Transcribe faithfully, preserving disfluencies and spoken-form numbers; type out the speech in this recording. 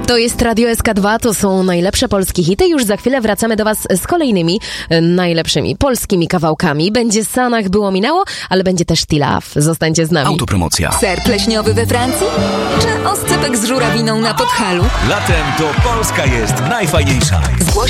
To jest Radio S K dwa, to są najlepsze polskie hity. Już za chwilę wracamy do Was z kolejnymi e, najlepszymi polskimi kawałkami. Będzie Sanach było minęło, ale będzie też T-Love. Zostańcie z nami. Autopromocja. Ser pleśniowy we Francji? Czy oscypek z żurawiną na Podhalu? Latem to Polska jest najfajniejsza.